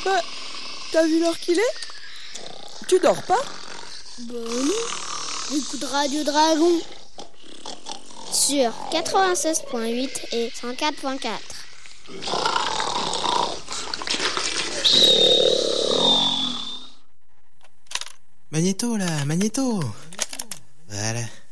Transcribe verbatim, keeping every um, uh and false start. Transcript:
Bah, t'as vu l'heure qu'il est? Tu dors pas? Bah non. Écoute Radio Dragon sur quatre-vingt-seize point huit et cent quatre point quatre. Magnéto là, Magnéto. Voilà.